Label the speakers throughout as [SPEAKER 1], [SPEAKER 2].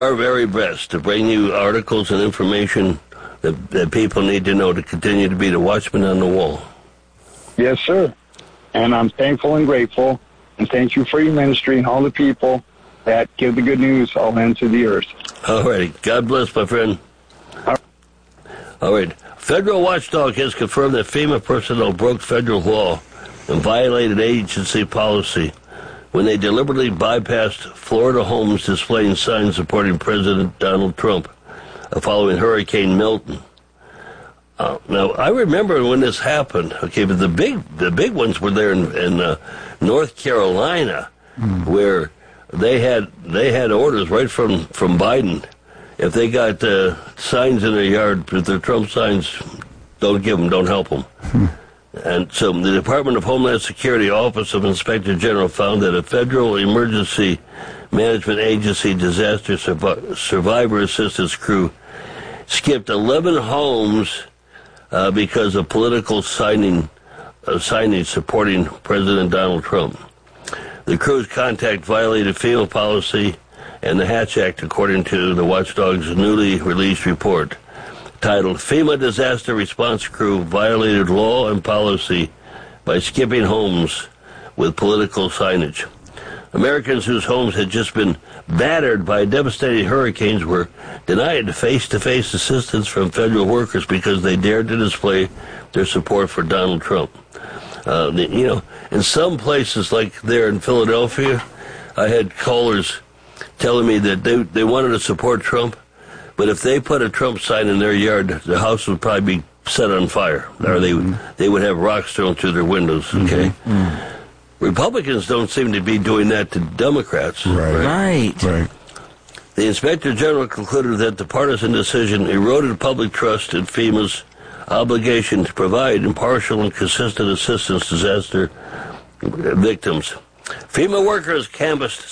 [SPEAKER 1] Our very best to bring you articles and information that people need to know to continue to be the watchman on the wall.
[SPEAKER 2] Yes, sir. And I'm thankful and grateful, and thank you for your ministry and all the people that give the good news all into the earth.
[SPEAKER 1] All right. God bless, my friend. All right. Federal watchdog has confirmed that FEMA personnel broke federal law and violated agency policy when they deliberately bypassed Florida homes displaying signs supporting President Donald Trump following Hurricane Milton. Now, I remember when this happened, okay, but the big ones were there in North Carolina, where they had orders right from Biden. If they got signs in their yard, if they're Trump signs, don't give them, don't help them. And so the Department of Homeland Security Office of Inspector General found that a federal emergency management agency disaster survivor assistance crew skipped 11 homes because of political signage supporting President Donald Trump. The crew's contact violated FEMA policy and the Hatch Act, according to the watchdog's newly released report, titled FEMA Disaster Response Crew Violated Law and Policy by Skipping Homes with Political Signage. Americans whose homes had just been battered by devastating hurricanes were denied face-to-face assistance from federal workers because they dared to display their support for Donald Trump. In some places, like there in Philadelphia, I had callers telling me that they wanted to support Trump, but if they put a Trump sign in their yard, the house would probably be set on fire, or they would have rocks thrown through their windows, okay? Republicans don't seem to be doing that to Democrats.
[SPEAKER 3] Right.
[SPEAKER 1] The Inspector General concluded that the partisan decision eroded public trust in FEMA's obligation to provide impartial and consistent assistance to disaster victims. FEMA workers canvassed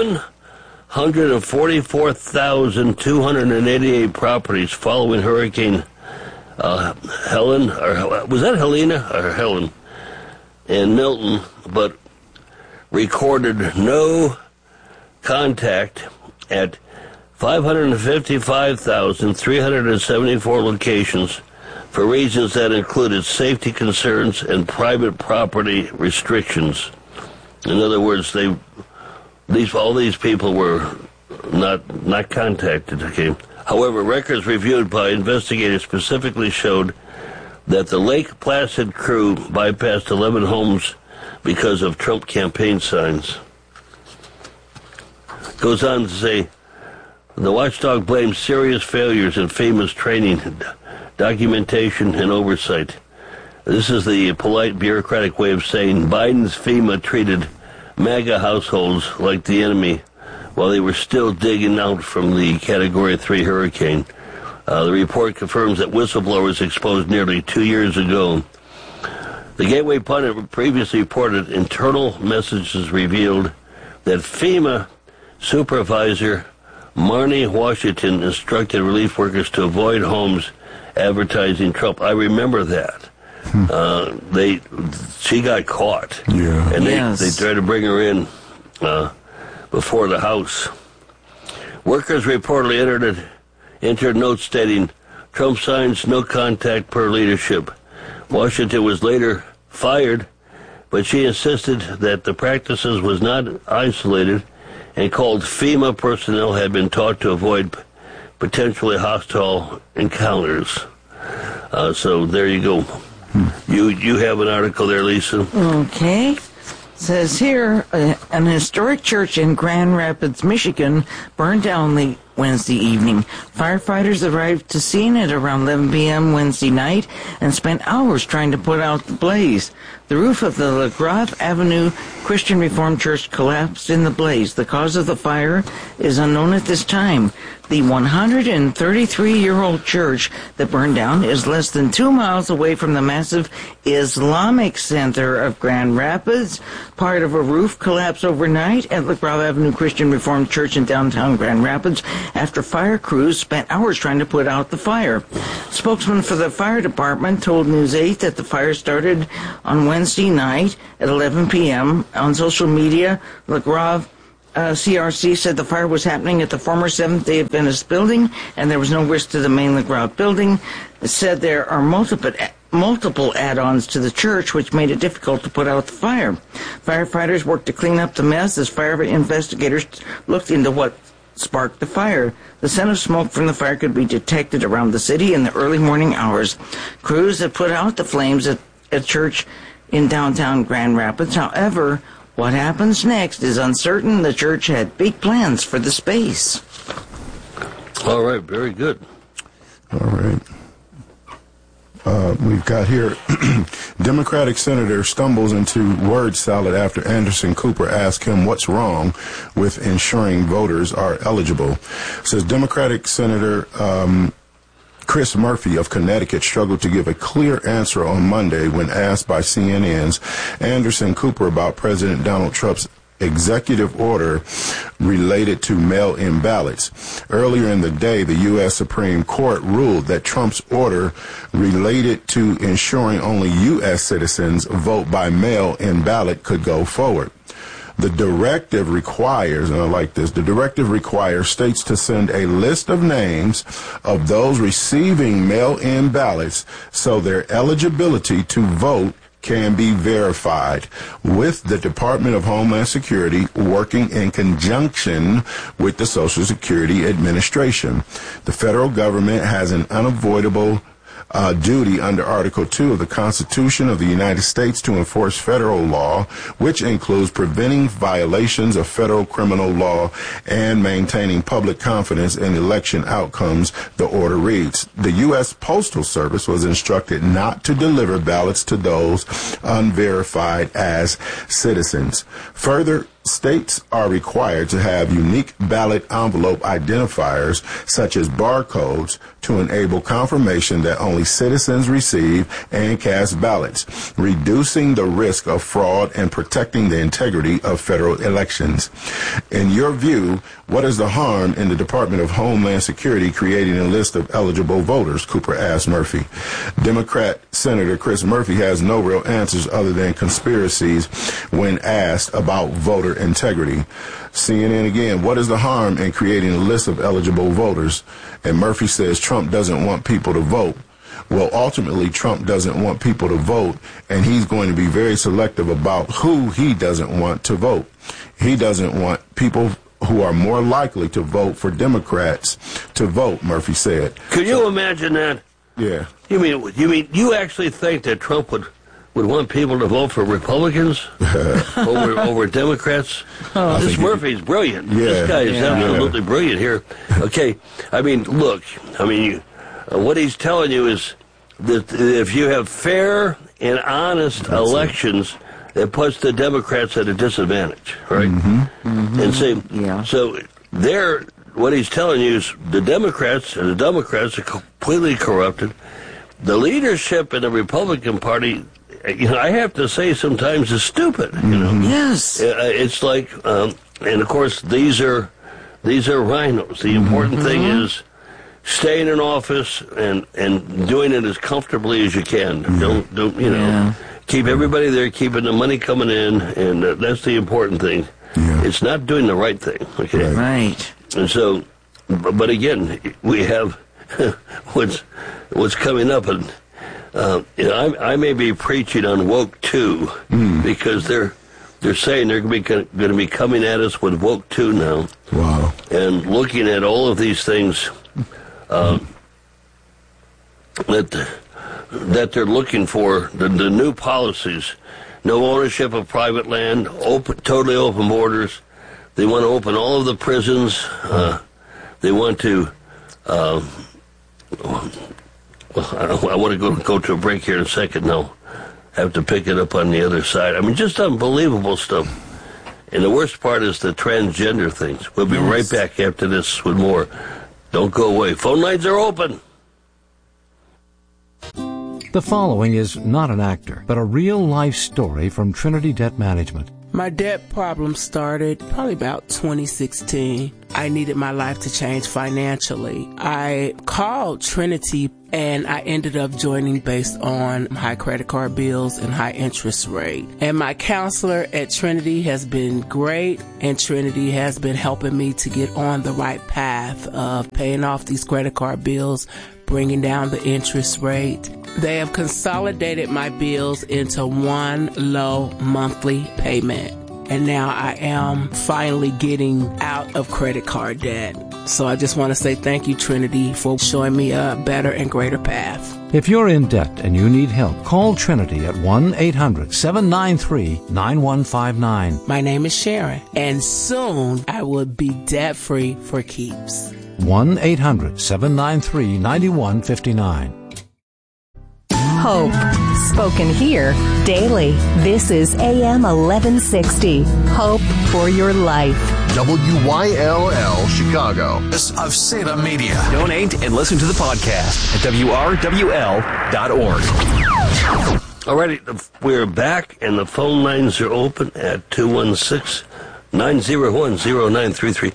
[SPEAKER 1] 744,288 properties following Hurricane Helen, or was that Helena or Helen, and Milton, but recorded no contact at 555,374 locations for reasons that included safety concerns and private property restrictions. In other words, all these people were not contacted. Okay. However, records reviewed by investigators specifically showed that the Lake Placid crew bypassed 11 homes because of Trump campaign signs. Goes on to say, the watchdog blames serious failures in FEMA's training, documentation, and oversight. This is the polite bureaucratic way of saying Biden's FEMA treated MAGA households like the enemy while they were still digging out from the Category 3 hurricane. The report confirms that whistleblowers exposed nearly 2 years ago. The Gateway Pundit previously reported internal messages revealed that FEMA supervisor Marnie Washington instructed relief workers to avoid homes advertising Trump. I remember that. She got caught.
[SPEAKER 3] Yeah.
[SPEAKER 1] And they tried to bring her in before the House. Workers reportedly entered notes stating, Trump signs no contact per leadership. Washington was later fired, but she insisted that the practices was not isolated and called FEMA personnel had been taught to avoid potentially hostile encounters. So there you go. You have an article there, Lisa.
[SPEAKER 3] Okay. Says here, an historic church in Grand Rapids, Michigan, burned down late Wednesday evening. Firefighters arrived to scene at around 11 p.m. Wednesday night and spent hours trying to put out the blaze. The roof of the LaGrave Avenue Christian Reformed Church collapsed in the blaze. The cause of the fire is unknown at this time. The 133-year-old church that burned down is less than 2 miles away from the massive Islamic Center of Grand Rapids. Part of a roof collapsed overnight at LaGrave Avenue Christian Reformed Church in downtown Grand Rapids after fire crews spent hours trying to put out the fire. Spokesman for the fire department told News 8 that the fire started on Wednesday night at 11 p.m. On social media, LaGrave CRC said the fire was happening at the former Seventh-day Adventist building, and there was no risk to the main LeGrand building. It said there are multiple add-ons to the church, which made it difficult to put out the fire. Firefighters worked to clean up the mess as fire investigators looked into what sparked the fire. The scent of smoke from the fire could be detected around the city in the early morning hours. Crews had put out the flames at a church in downtown Grand Rapids. However, what happens next is uncertain. The church had big plans for the space.
[SPEAKER 1] All right, very good.
[SPEAKER 4] All right. We've got here, Democratic senator stumbles into word salad after Anderson Cooper asked him what's wrong with ensuring voters are eligible. It says Democratic Senator Chris Murphy of Connecticut struggled to give a clear answer on Monday when asked by CNN's Anderson Cooper about President Donald Trump's executive order related to mail-in ballots. Earlier in the day, the U.S. Supreme Court ruled that Trump's order related to ensuring only U.S. citizens vote by mail-in ballot could go forward. The directive requires, and I like this, the directive requires states to send a list of names of those receiving mail-in ballots so their eligibility to vote can be verified, with the Department of Homeland Security working in conjunction with the Social Security Administration. The federal government has an unavoidable duty under Article 2 of the Constitution of the United States to enforce federal law, which includes preventing violations of federal criminal law and maintaining public confidence in election outcomes, the order reads. The U.S. Postal Service was instructed not to deliver ballots to those unverified as citizens. Further, states are required to have unique ballot envelope identifiers, such as barcodes, to enable confirmation that only citizens receive and cast ballots, reducing the risk of fraud and protecting the integrity of federal elections. In your view, what is the harm in the Department of Homeland Security creating a list of eligible voters? Cooper asked Murphy. Democrat Senator Chris Murphy has no real answers other than conspiracies when asked about voter integrity. CNN again, what is the harm in creating a list of eligible voters? And Murphy says Trump doesn't want people to vote. Well, ultimately, Trump doesn't want people to vote, and he's going to be very selective about who he doesn't want to vote. He doesn't want people who are more likely to vote for Democrats to vote, Murphy said.
[SPEAKER 1] Could you imagine that?
[SPEAKER 4] Yeah.
[SPEAKER 1] You mean you actually think that Trump would want people to vote for Republicans over Democrats? This Murphy's brilliant.
[SPEAKER 4] Yeah,
[SPEAKER 1] this guy is absolutely brilliant here. Okay, I mean, look, what he's telling you is that if you have fair and honest elections, it puts the Democrats at a disadvantage, right?
[SPEAKER 4] Mm-hmm.
[SPEAKER 3] Mm-hmm.
[SPEAKER 1] And so what he's telling you is the Democrats are completely corrupted. The leadership in the Republican Party, I have to say, sometimes is stupid.
[SPEAKER 3] Yes,
[SPEAKER 1] it's like, and of course these are rhinos. The important thing is staying in office and doing it as comfortably as you can. Don't keep everybody there, keeping the money coming in, and that's the important thing.
[SPEAKER 4] Yeah.
[SPEAKER 1] It's not doing the right thing. Okay,
[SPEAKER 3] right.
[SPEAKER 1] And so, but again, we have what's coming up, and I may be preaching on woke 2 because they're saying they're going to be coming at us with woke 2 now.
[SPEAKER 4] Wow.
[SPEAKER 1] And looking at all of these things that they're looking for, the new policies, no ownership of private land, totally open borders. They want to open all of the prisons. They want to. I want to go to a break here in a second. Now, have to pick it up on the other side. I mean, just unbelievable stuff. And the worst part is the transgender things. We'll be right back after this with more. Don't go away. Phone lines are open.
[SPEAKER 5] The following is not an actor, but a real-life story from Trinity Debt Management. My debt problem started probably about 2016. I needed my life to change financially. I called Trinity and I ended up joining based on high credit card bills and high interest rate. And my counselor at Trinity has been great, and Trinity has been helping me to get on the right path of paying off these credit card bills, bringing down the interest rate. They have consolidated my bills into one low monthly payment. And now I am finally getting out of credit card debt. So I just want to say thank you, Trinity, for showing me a better and greater path.
[SPEAKER 6] If you're in debt and you need help, call Trinity at 1-800-793-9159.
[SPEAKER 5] My name is Sharon, and soon I will be debt-free for keeps.
[SPEAKER 6] 1-800-793-9159.
[SPEAKER 7] Hope, spoken here daily. This is AM 1160. Hope for your life.
[SPEAKER 8] WYLL Chicago.
[SPEAKER 9] Of Salem Media. Donate and listen to the podcast at WRWL.org.
[SPEAKER 1] Alrighty, we're back, and the phone lines are open at 216-901-0933.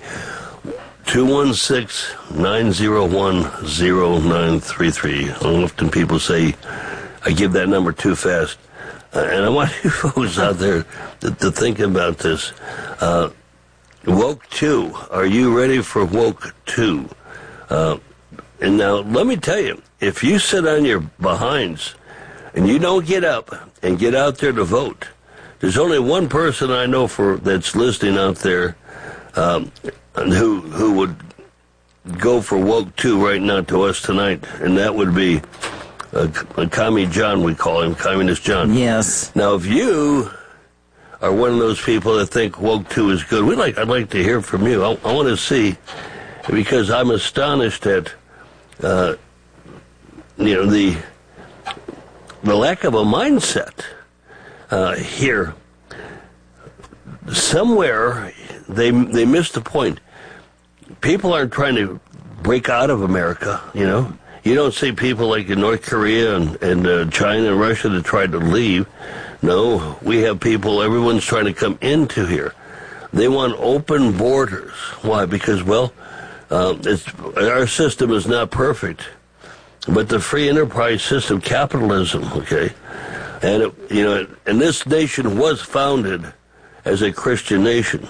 [SPEAKER 1] 216-901-0933. Often people say I give that number too fast. And I want you folks out there to think about this. Woke 2. Are you ready for Woke 2? And now, let me tell you, if you sit on your behinds and you don't get up and get out there to vote, there's only one person I know that's listening out there who would go for Woke 2 right now to us tonight, and that would be Commie John, we call him, Communist John.
[SPEAKER 3] Yes.
[SPEAKER 1] Now, if you are one of those people that think Woke 2 is good, I'd like to hear from you. I want to see, because I'm astonished at the lack of a mindset here. Somewhere they missed the point. People aren't trying to break out of America, you know. You don't see people like in North Korea and China and Russia that tried to leave. No, we have people, everyone's trying to come into here. They want open borders. Why? Because, our system is not perfect. But the free enterprise system, capitalism, okay, and, and this nation was founded as a Christian nation.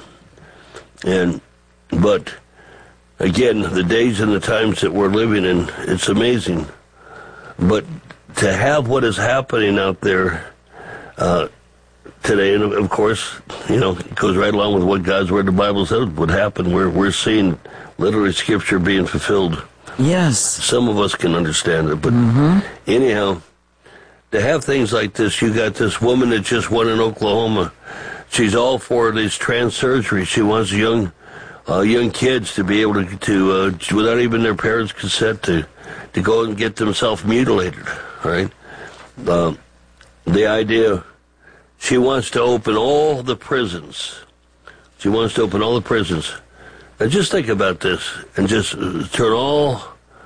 [SPEAKER 1] But again, the days and the times that we're living in, it's amazing. But to have what is happening out there today, and of course, it goes right along with what God's Word, the Bible says, would happen. We're seeing literally Scripture being fulfilled.
[SPEAKER 3] Yes.
[SPEAKER 1] Some of us can understand it, but anyhow, to have things like this, you got this woman that just won in Oklahoma. She's all for these trans surgeries. She wants young kids to be able to without even their parents' consent, to go and get themselves mutilated. All right. The idea, she wants to open all the prisons. She wants to open all the prisons. Now just think about this, and just turn all.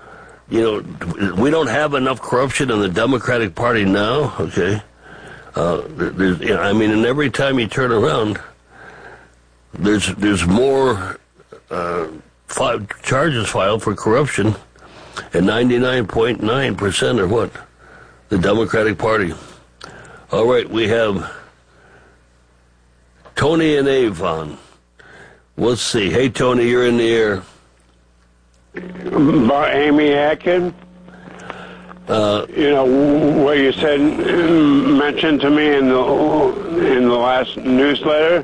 [SPEAKER 1] We don't have enough corruption in the Democratic Party now. Okay. And every time you turn around, there's more charges filed for corruption, and 99.9% are what? The Democratic Party. All right, we have Tony and Avon. Let's see. Hey, Tony, you're in the air.
[SPEAKER 10] About Amy Atkins? What you said, mentioned to me in the last newsletter.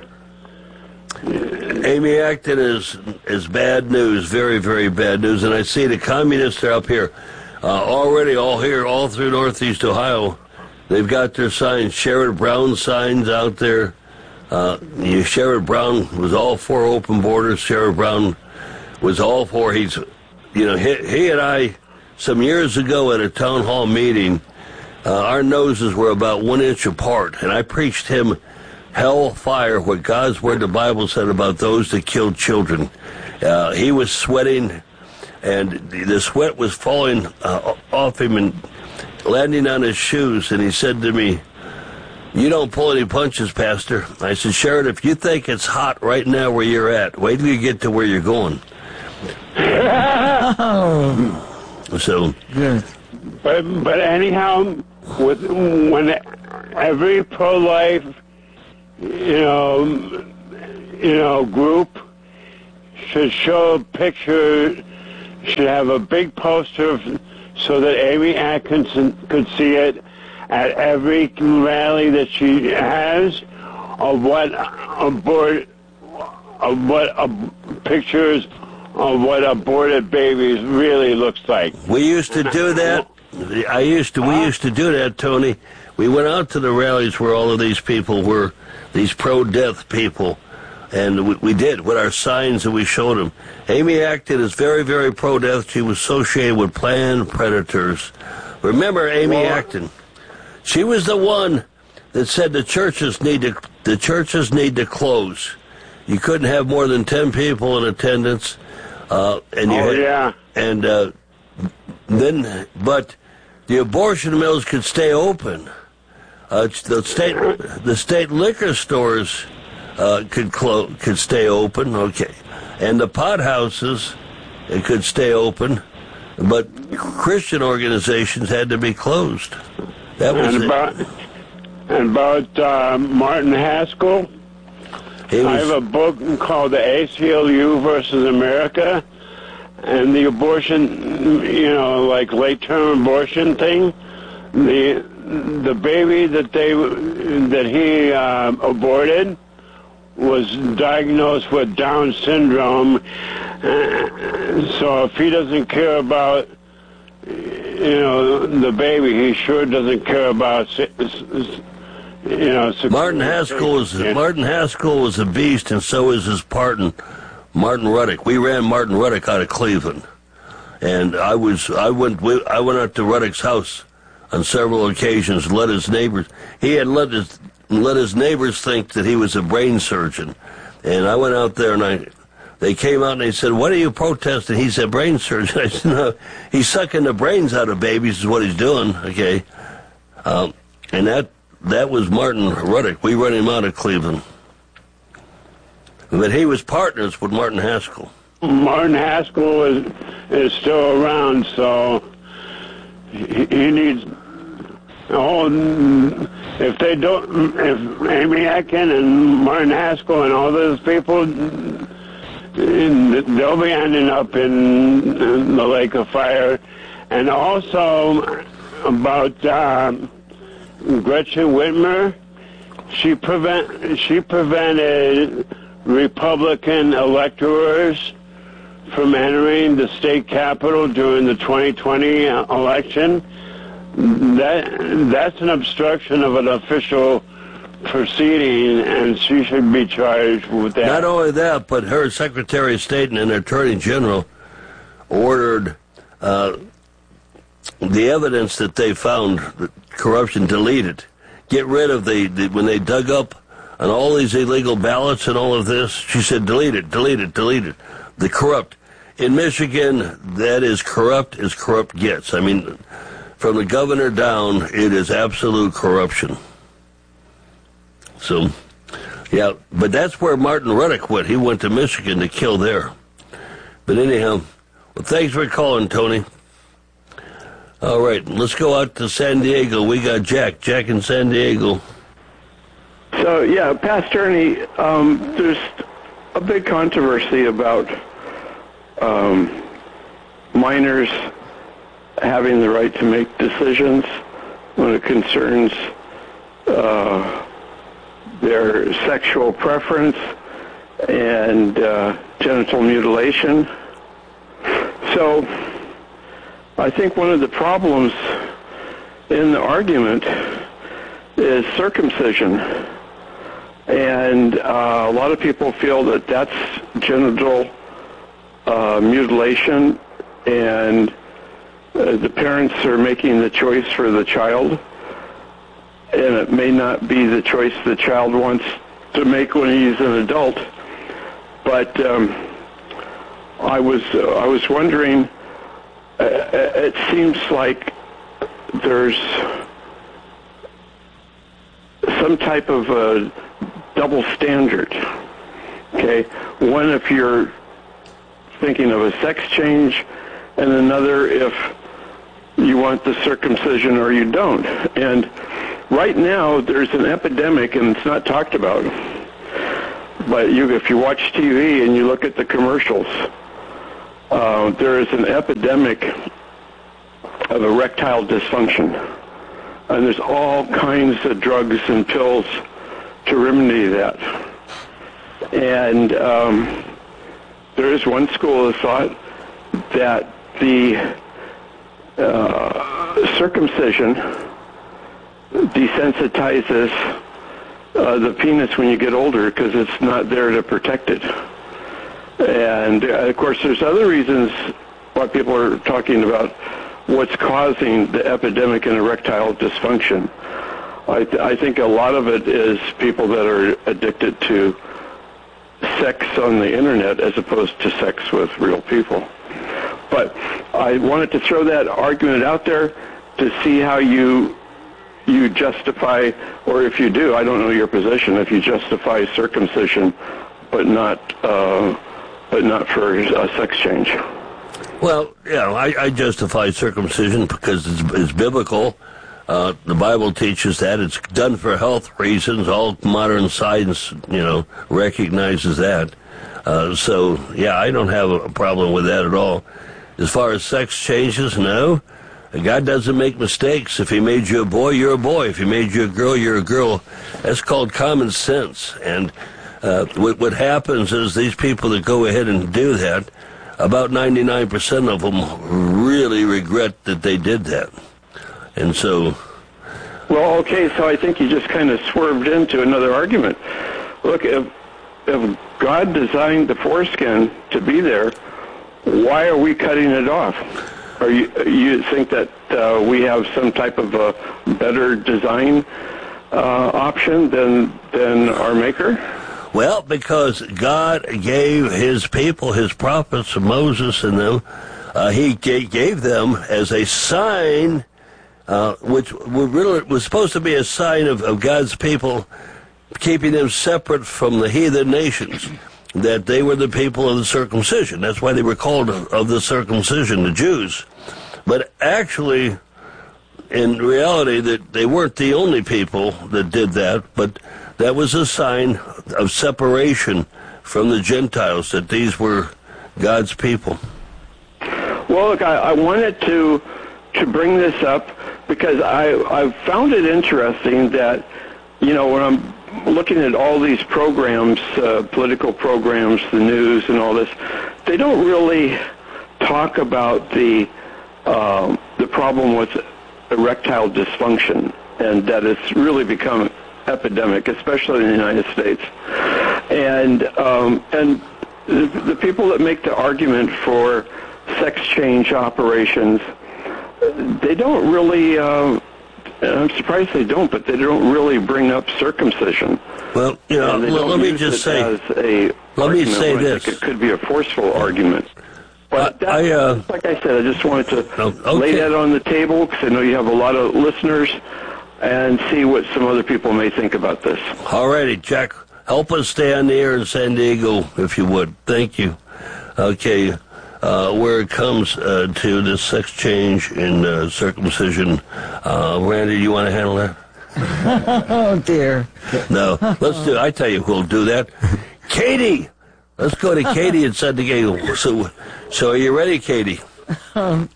[SPEAKER 1] Amy Atkins is bad news, very, very bad news. And I see the communists are up here already, all through Northeast Ohio. They've got their signs, Sherrod Brown signs out there. Sherrod Brown was all for open borders. Sherrod Brown was all for. He and I, some years ago at a town hall meeting, our noses were about 1 inch apart, and I preached him hellfire, what God's Word, the Bible said about those that killed children. He was sweating, and the sweat was falling off him and landing on his shoes, and he said to me, You don't pull any punches, Pastor. I said, Sharon, if you think it's hot right now where you're at, wait till you get to where you're going. So,
[SPEAKER 3] Good.
[SPEAKER 10] But anyhow, when every pro-life, group should show a picture, should have a big poster so that Amy Atkinson could see it at every rally that she has, pictures of what aborted babies really looks like.
[SPEAKER 1] we used to do that. We used to do that, Tony. We went out to the rallies where all of these people were, these pro-death people, and we did with our signs that we showed them. Amy Acton is very, very pro-death. She was associated with Planned Predators. Remember Amy Acton? She was the one that said the churches need to close. You couldn't have more than 10 people in attendance. But the abortion mills could stay open. The state liquor stores could stay open. Okay, and the pot houses could stay open, but Christian organizations had to be closed. That was
[SPEAKER 10] about Martin Haskell. I have a book called The ACLU versus America, and the abortion, like late-term abortion thing. The baby that he aborted was diagnosed with Down syndrome. So if he doesn't care about the baby, he sure doesn't care about
[SPEAKER 1] Martin Haskell was a beast, and so is his partner, Martin Ruddick. We ran Martin Ruddick out of Cleveland, and I went out to Ruddick's house on several occasions. Let his neighbors think that he was a brain surgeon, and I went out there and they came out and they said, "What are you protesting?" He said, "Brain surgeon." I said, "No, he's sucking the brains out of babies is what he's doing." Okay, and that was Martin Ruddick. We ran him out of Cleveland. But he was partners with Martin Haskell.
[SPEAKER 10] Martin Haskell is still around, so he needs... if Amy Atkin and Martin Haskell and all those people, they'll be ending up in the lake of fire. And also about... Gretchen Whitmer, she prevented Republican electors from entering the state capitol during the 2020 election. That's an obstruction of an official proceeding, and she should be charged with that.
[SPEAKER 1] Not only that, but her Secretary of State and Attorney General ordered the evidence that they found corruption deleted. Get rid of when they dug up on all these illegal ballots and all of this, she said delete it. The corrupt. In Michigan, that is corrupt as corrupt gets. I mean, from the governor down, it is absolute corruption. So, yeah, but that's where Martin Ruddick went. He went to Michigan to kill there. But anyhow, well, thanks for calling, Tony. All right, let's go out to San Diego. We got Jack. Jack in San Diego.
[SPEAKER 11] So, yeah, Pastor Ernie, there's a big controversy about minors having the right to make decisions when it concerns their sexual preference and genital mutilation. So I think one of the problems in the argument is circumcision. And a lot of people feel that that's genital mutilation, and the parents are making the choice for the child, and it may not be the choice the child wants to make when he's an adult. But I was wondering, it seems like there's some type of a double standard. Okay, one if you're thinking of a sex change, and another if you want the circumcision or you don't. And right now, there's an epidemic, and it's not talked about. But if you watch TV and you look at the commercials, there is an epidemic of erectile dysfunction. And there's all kinds of drugs and pills to remedy that. And there is one school of thought that the circumcision desensitizes the penis when you get older because it's not there to protect it. And, of course, there's other reasons why people are talking about what's causing the epidemic in erectile dysfunction. I think a lot of it is people that are addicted to sex on the internet as opposed to sex with real people. But I wanted to throw that argument out there to see how you justify, or if you do, I don't know your position, if you justify circumcision, but not for a sex change.
[SPEAKER 1] Well, yeah, I justify circumcision because it's biblical. The Bible teaches that. It's done for health reasons. All modern science, recognizes that. So, yeah, I don't have a problem with that at all. As far as sex changes, no. God doesn't make mistakes. If he made you a boy, you're a boy. If he made you a girl, you're a girl. That's called common sense. And what happens is these people that go ahead and do that, about 99% of them really regret that they did that. And so...
[SPEAKER 11] Well, okay, so I think you just kind of swerved into another argument. Look, if God designed the foreskin to be there, why are we cutting it off? Are you think that we have some type of a better design option than our Maker?
[SPEAKER 1] Well, because God gave his people, his prophets, Moses and them, he gave them as a sign, which was supposed to be a sign of God's people, keeping them separate from the heathen nations, that they were the people of the circumcision. That's why they were called of the circumcision, the Jews. But actually, in reality, that they weren't the only people that did that, but that was a sign of separation from the Gentiles, that these were God's people.
[SPEAKER 11] Well, look, I wanted to bring this up because I found it interesting that, when I'm looking at all these programs, political programs, the news and all this, they don't really talk about the problem with erectile dysfunction, and that it's really become epidemic, especially in the United States. And the people that make the argument for sex change operations, they don't really, I'm surprised they don't, but they don't really bring up circumcision.
[SPEAKER 1] Well, let me just say, this.
[SPEAKER 11] It could be a forceful argument. But like I said, I just wanted to lay that on the table because I know you have a lot of listeners, and see what some other people may think about this.
[SPEAKER 1] All righty, Jack. Help us stay on the air in San Diego, if you would. Thank you. Okay, where it comes to the sex change and circumcision, Randy, do you want to handle that?
[SPEAKER 3] Oh, dear.
[SPEAKER 1] No, let's do it. I tell you who'll do that. Katie! Let's go to Katie in San Diego. So are you ready, Katie?
[SPEAKER 12] Pastor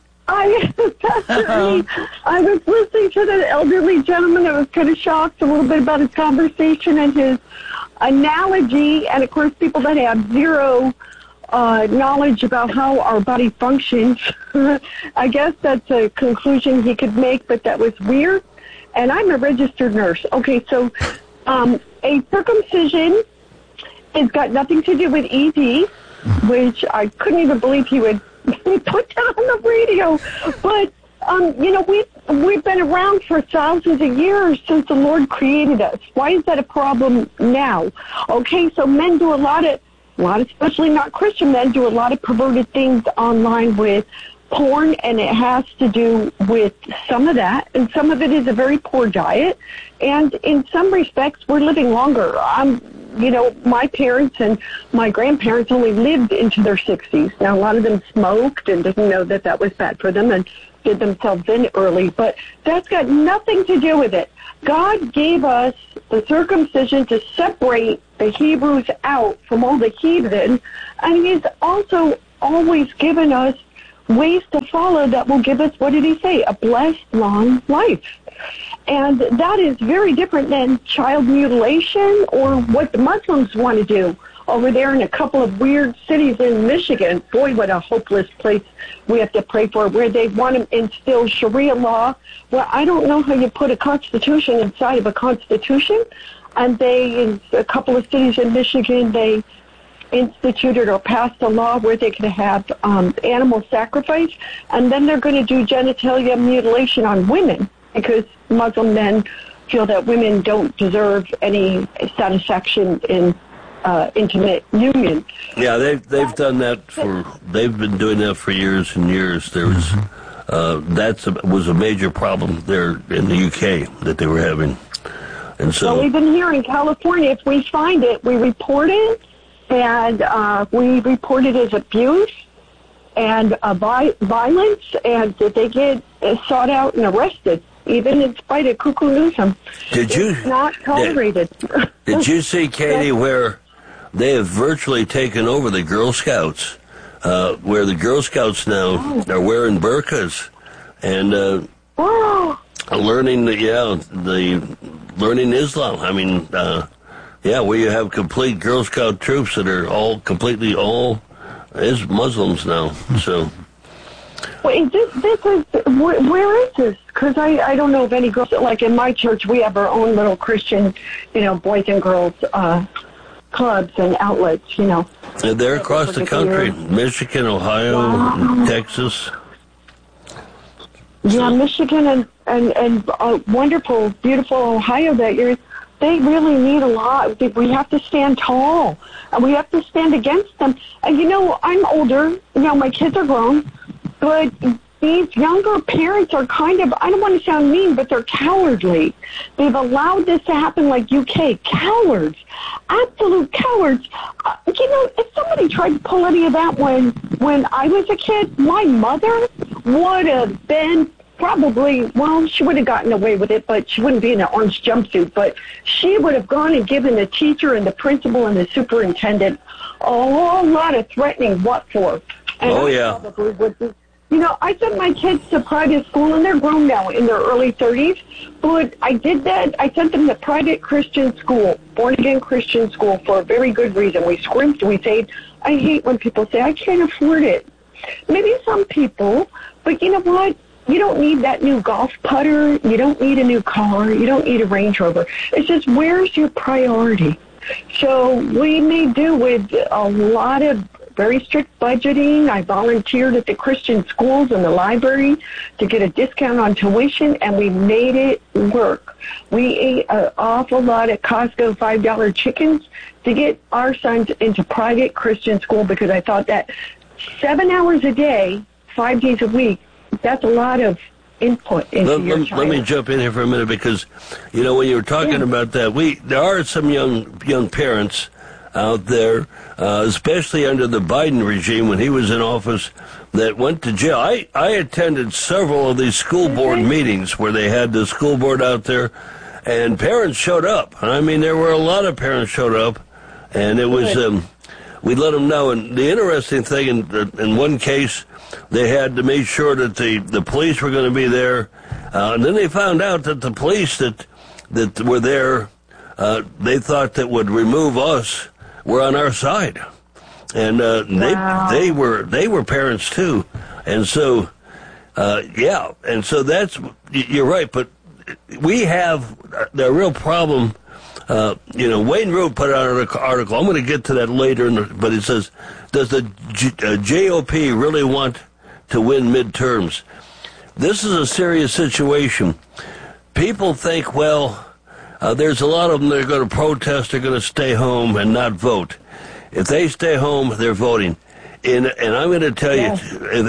[SPEAKER 12] E, I was listening to the elderly gentleman. I was kind of shocked a little bit about his conversation and his analogy. And, of course, people that have zero knowledge about how our body functions. I guess that's a conclusion he could make, but that was weird. And I'm a registered nurse. Okay, so a circumcision has got nothing to do with ED, which I couldn't even believe he would put that on the radio. But, we've been around for thousands of years since the Lord created us. Why is that a problem now? Okay, so men do a lot, especially not Christian men, do a lot of perverted things online with porn, and it has to do with some of that, and some of it is a very poor diet. And in some respects, we're living longer. My parents and my grandparents only lived into their 60s. Now, a lot of them smoked and didn't know that that was bad for them and did themselves in early, but that's got nothing to do with it. God gave us the circumcision to separate the Hebrews out from all the heathen, and He's also always given us ways to follow that will give us, what did He say, a blessed long life. And that is very different than child mutilation or what the Muslims want to do over there in a couple of weird cities in Michigan. Boy, what a hopeless place we have to pray for, where they want to instill Sharia law. Well, I don't know how you put a constitution inside of a constitution. And in a couple of cities in Michigan, they instituted or passed a law where they could have animal sacrifice, and then they're going to do genitalia mutilation on women, because Muslim men feel that women don't deserve any satisfaction in intimate union.
[SPEAKER 1] Yeah, they've done that they've been doing that for years and years. There was was a major problem there in the UK that they were having, and so
[SPEAKER 12] well, even here in California, if we find it, we report it, and we report it as abuse and violence, and they get sought out and arrested, even in spite of Cuckoo Newsom. It's not tolerated.
[SPEAKER 1] Did you see, Katie, where they have virtually taken over the Girl Scouts, where the Girl Scouts now are wearing burqas and learning learning Islam. I mean, where you have complete Girl Scout troops that are all is Muslims now. So.
[SPEAKER 12] Well, where is this? Because I don't know of any girls. Like in my church, we have our own little Christian, boys and girls clubs and outlets, And
[SPEAKER 1] they're across the country, Michigan, Ohio, Texas.
[SPEAKER 12] Yeah, Michigan and wonderful, beautiful Ohio that you're. They really need a lot. We have to stand tall, and we have to stand against them. And, I'm older. My kids are grown. But these younger parents are kind of, I don't want to sound mean, but they're cowardly. They've allowed this to happen like UK. Cowards. Absolute cowards. If somebody tried to pull any of that when I was a kid, my mother would have been probably, she would have gotten away with it, but she wouldn't be in an orange jumpsuit. But she would have gone and given the teacher and the principal and the superintendent a whole lot of threatening. What for? And probably would be. I sent my kids to private school, and they're grown now in their early 30s. But I did that. I sent them to private Christian school, born-again Christian school, for a very good reason. We scrimped, we saved. I hate when people say, I can't afford it. Maybe some people, but you know what? You don't need that new golf putter. You don't need a new car. You don't need a Range Rover. It's just, where's your priority? So we may do with a lot of very strict budgeting. I volunteered at the Christian schools and the library to get a discount on tuition, and we made it work. We ate an awful lot of Costco $5 chickens to get our sons into private Christian school, because I thought that 7 hours a day, 5 days a week, that's a lot of input into your child.
[SPEAKER 1] Let me jump in here for a minute, because, when you were talking about that, there are some young parents out there, especially under the Biden regime when he was in office, that went to jail. I attended several of these school board meetings where they had the school board out there, and parents showed up. I mean, there were a lot of parents showed up, and it was, we let them know. And the interesting thing, in one case, they had to make sure that the police were going to be there, and then they found out that the police that were there, they thought that would remove us, were on our side, and they were parents too, and so and so you're right, but we have the real problem. Wayne Root put out an article. I'm going to get to that later, but it says, does the GOP really want to win midterms? This is a serious situation. People think, there's a lot of them that are going to protest, they're going to stay home and not vote. If they stay home, they're voting. And I'm going to tell you,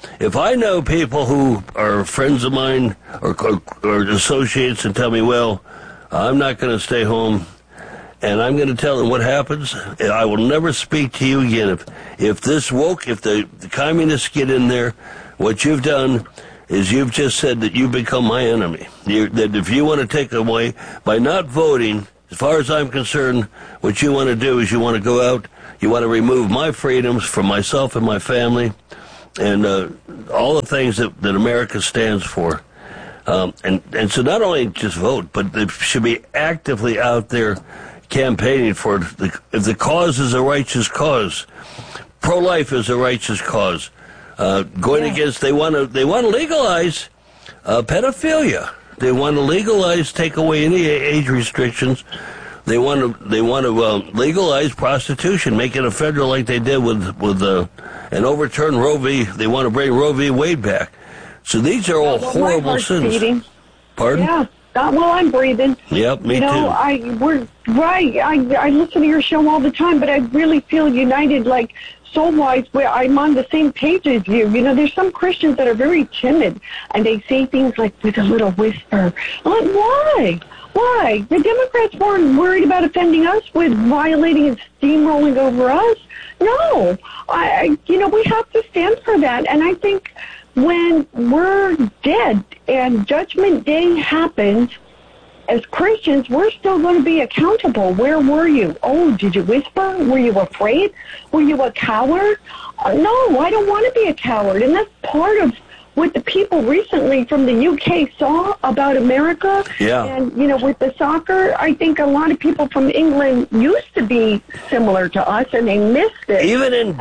[SPEAKER 1] if I know people who are friends of mine or associates and tell me, well, I'm not going to stay home, and I'm going to tell them what happens, I will never speak to you again. If the communists get in there, what you've done is you've just said that you become my enemy. That if you want to take away, by not voting, as far as I'm concerned, what you want to do is you want to go out, you want to remove my freedoms from myself and my family, and all the things that America stands for. And so not only just vote, but they should be actively out there campaigning for it. If the cause is a righteous cause, pro-life is a righteous cause. Going against, they want to legalize pedophilia. They want to legalize, take away any age restrictions. They want to legalize prostitution, make it a federal like they did with and overturn Roe v. They want to bring Roe v. Wade back. So these are all horrible sins.
[SPEAKER 12] Beating.
[SPEAKER 1] Pardon?
[SPEAKER 12] Yeah. Well, I'm breathing.
[SPEAKER 1] Yep, me too.
[SPEAKER 12] We're right. I listen to your show all the time, but I really feel united, like soul-wise, where I'm on the same page as you. You know, there's some Christians that are very timid, and they say things like with a little whisper. I'm like, why? Why? The Democrats weren't worried about offending us with violating and steamrolling over us. No. We have to stand for that, and I think when we're dead and Judgment Day happens, as Christians, we're still going to be accountable. Where were you? Oh, did you whisper? Were you afraid? Were you a coward? No, I don't want to be a coward. And that's part of what the people recently from the UK saw about America. Yeah. And, with the soccer, I think a lot of people from England used to be similar to us, and they missed it.
[SPEAKER 1] Even in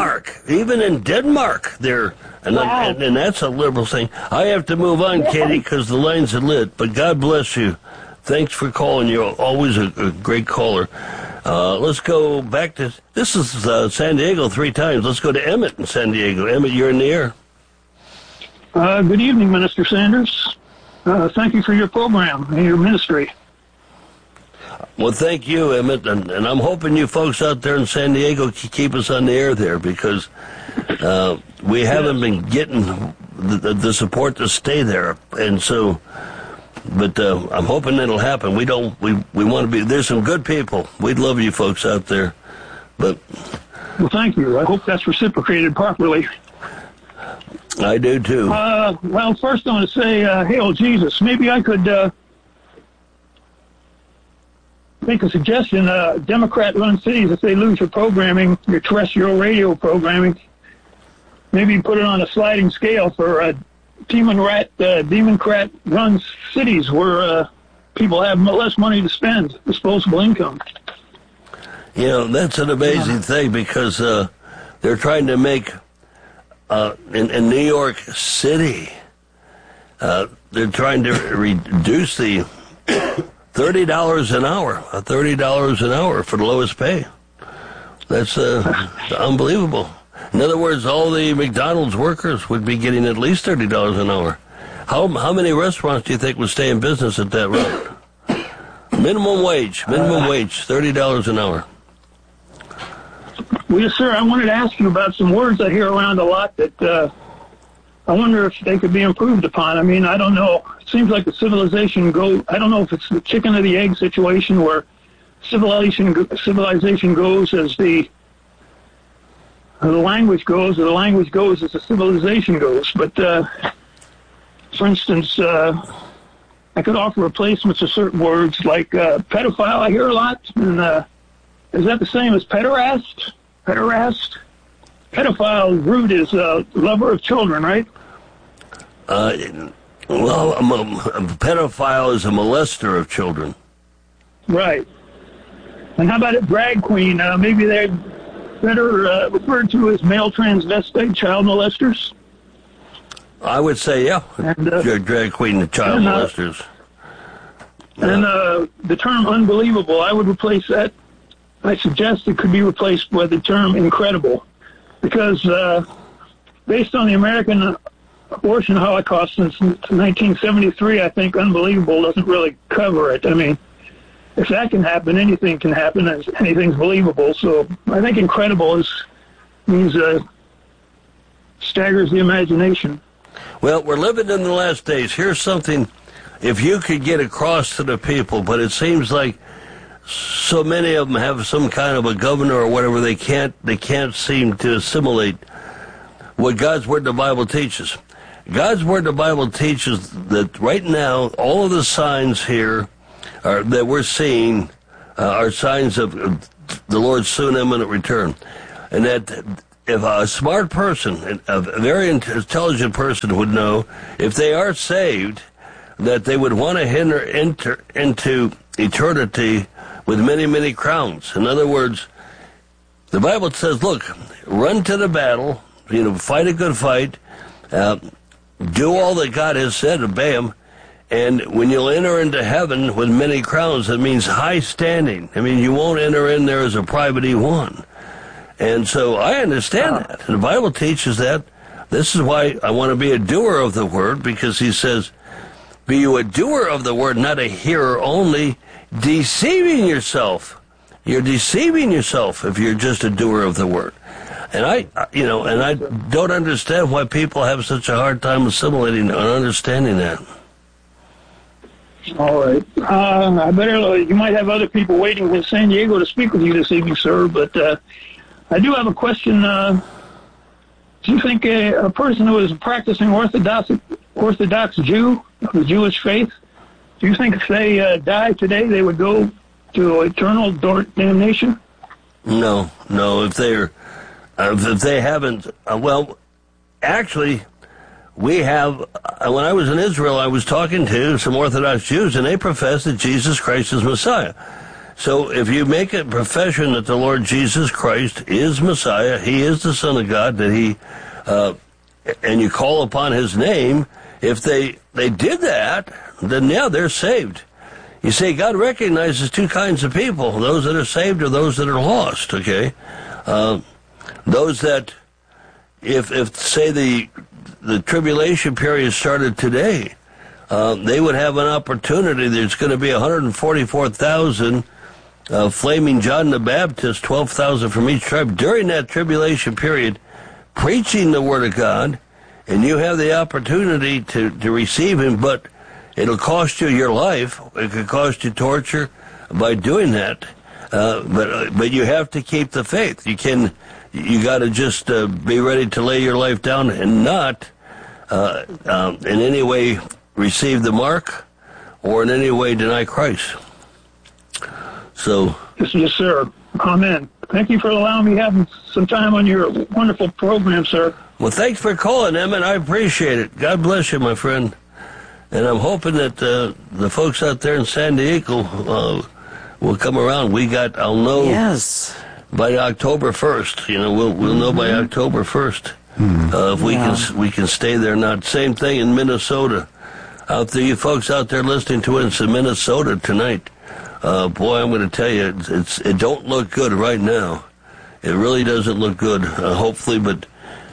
[SPEAKER 1] Denmark, they're... And, wow. and that's a liberal thing. I have to move on, Katie, because the lines are lit. But God bless you. Thanks for calling. You're always a great caller. Let's go back to... This is San Diego 3 times. Let's go to Emmett in San Diego. Emmett, you're in the air.
[SPEAKER 13] Good evening, Minister Sanders. Thank you for your program and your ministry.
[SPEAKER 1] Well, thank you, Emmett, and I'm hoping you folks out there in San Diego keep us on the air there, because we haven't been getting the support to stay there, and so. But I'm hoping it'll happen. We want to be. There's some good people. We'd love you folks out there, but.
[SPEAKER 13] Well, thank you. I hope that's reciprocated properly.
[SPEAKER 1] I do too.
[SPEAKER 13] Well, first I want to say, hail Jesus. Maybe I could. Make a suggestion. Democrat-run cities, if they lose your programming, your terrestrial radio programming, maybe put it on a sliding scale for Democrat-run cities where people have less money to spend, disposable income.
[SPEAKER 1] That's an amazing thing, because they're trying to make, in New York City, they're trying to reduce the $30 an hour for the lowest pay. That's unbelievable. In other words, all the McDonald's workers would be getting at least $30 an hour. How many restaurants do you think would stay in business at that rate? Minimum wage, $30 an hour.
[SPEAKER 13] Well, yes, sir. I wanted to ask you about some words I hear around a lot that I wonder if they could be improved upon. I mean, I don't know. It seems like the civilization I don't know if it's the chicken or the egg situation where civilization goes as the language goes, or the language goes as the civilization goes. But, for instance, I could offer replacements of certain words like pedophile. I hear a lot. And is that the same as pederast? Pedophile root is lover of children, right?
[SPEAKER 1] Well, a pedophile is a molester of children.
[SPEAKER 13] Right. And how about a drag queen? Maybe they're better referred to as male transvestite child molesters?
[SPEAKER 1] I would say, yeah. And, drag queen and child molesters.
[SPEAKER 13] And the term unbelievable, I would replace that. I suggest it could be replaced by the term incredible. Because based on the American abortion Holocaust since 1973, I think unbelievable doesn't really cover it. I mean, if that can happen, anything can happen. Anything's believable. So I think incredible means staggers the imagination.
[SPEAKER 1] Well, we're living in the last days. Here's something, if you could get across to the people, but it seems like so many of them have some kind of a governor or whatever, they can't seem to assimilate what God's Word in the Bible teaches. God's Word in the Bible teaches that right now, all of the signs here that we're seeing are signs of the Lord's soon imminent return. And that if a smart person, a very intelligent person would know, if they are saved, that they would want to enter into eternity with many, many crowns. In other words, the Bible says, look, run to the battle, fight a good fight, do all that God has said, obey Him, and when you'll enter into heaven with many crowns, that means high standing. I mean, you won't enter in there as a private E1. And so I understand that. And the Bible teaches that. This is why I want to be a doer of the Word, because He says, be you a doer of the Word, not a hearer only, deceiving yourself. You're deceiving yourself if you're just a doer of the Word. And I don't understand why people have such a hard time assimilating and understanding that.
[SPEAKER 13] All right. You might have other people waiting in San Diego to speak with you this evening, sir, but I do have a question. Do you think a person who is a practicing Orthodox Jew of the Jewish faith, do you think if they died today, they would go to eternal damnation?
[SPEAKER 1] No. If they haven't, actually, we have. When I was in Israel, I was talking to some Orthodox Jews, and they profess that Jesus Christ is Messiah. So if you make a profession that the Lord Jesus Christ is Messiah, He is the Son of God, that He, and you call upon His name, if they did that, then yeah, they're saved. You see, God recognizes two kinds of people, those that are saved or those that are lost, okay? Those that, if say the tribulation period started today, they would have an opportunity. There's going to be 144,000 flaming John the Baptist, 12,000 from each tribe, during that tribulation period, preaching the Word of God, and you have the opportunity to receive Him, but it'll cost you your life. It could cost you torture by doing that. But you have to keep the faith. You got to just be ready to lay your life down and not in any way receive the mark or in any way deny Christ. So.
[SPEAKER 13] Yes, sir. Amen. Thank you for allowing me to have some time on your wonderful program, sir.
[SPEAKER 1] Well, thanks for calling, Emmett. I appreciate it. God bless you, my friend. And I'm hoping that the folks out there in San Diego will come around. I'll know.
[SPEAKER 3] Yes.
[SPEAKER 1] By October 1st, we'll know by October 1st if we can stay there. Not same thing in Minnesota. Out there, you folks out there listening to us in Minnesota tonight. Boy, I'm going to tell you, it don't look good right now. It really doesn't look good. Hopefully, but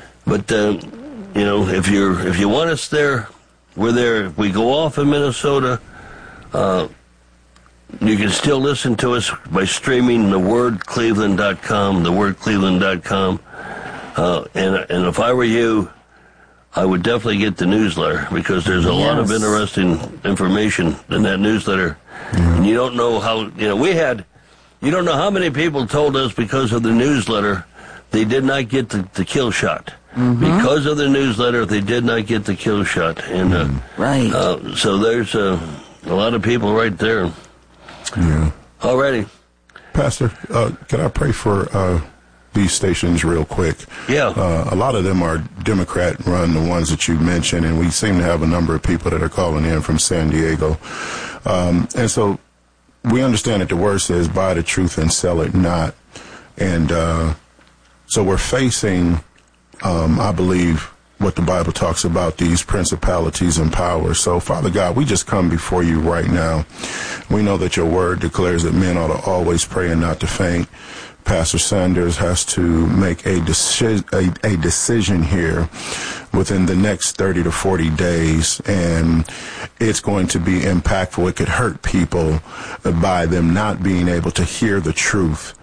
[SPEAKER 1] if you want us there, we're there. If we go off in Minnesota, you can still listen to us by streaming thewordcleveland.com, thewordcleveland.com. And if I were you, I would definitely get the newsletter, because there's a lot of interesting information in that newsletter. And you don't know how, you don't know how many people told us because of the newsletter they did not get the kill shot. Because of the newsletter, they did not get the kill shot. And
[SPEAKER 3] right.
[SPEAKER 1] So there's a lot of people right there.
[SPEAKER 4] Yeah.
[SPEAKER 1] Alrighty.
[SPEAKER 4] Pastor, can I pray for these stations real quick?
[SPEAKER 1] Yeah.
[SPEAKER 4] A lot of them are Democrat-run, the ones that you mentioned, and we seem to have a number of people that are calling in from San Diego. And so we understand that the Word says, buy the truth and sell it not. And so we're facing, I believe, what the Bible talks about, these principalities and powers. So, Father God, we just come before you right now. We know that your word declares that men ought to always pray and not to faint. Pastor Sanders has to make a decision here within the next 30 to 40 days, and it's going to be impactful. It could hurt people by them not being able to hear the truth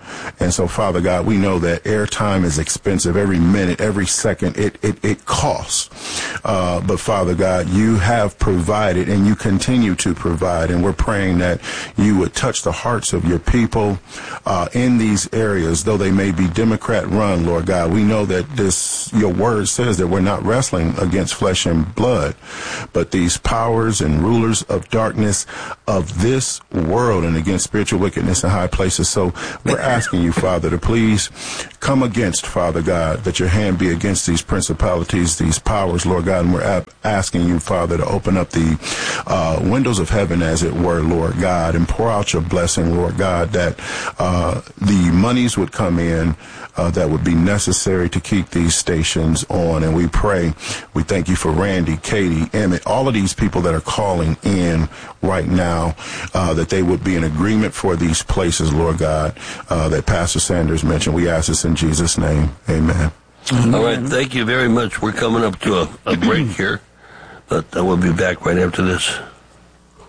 [SPEAKER 4] And so, Father God, we know that airtime is expensive. Every minute, every second, it costs. But Father God, you have provided and you continue to provide. And we're praying that you would touch the hearts of your people in these areas, though they may be Democrat run, Lord God. We know that your word says that we're not wrestling against flesh and blood, but these powers and rulers of darkness of this world and against spiritual wickedness in high places. So we're asking you, Father, to please come against, Father God, that your hand be against these principalities, these powers, Lord God. And we're asking you, Father, to open up the windows of heaven, as it were, Lord God, and pour out your blessing, Lord God, that the monies would come in that would be necessary to keep these stations on. And we pray, we thank you for Randy, Katie, Emmett, all of these people that are calling in right now, that they would be in agreement for these places, Lord God, that Pastor Sanders mentioned. We ask this in Jesus' name. Amen.
[SPEAKER 1] All right. Thank you very much. We're coming up to a break here, but we'll be back right after this.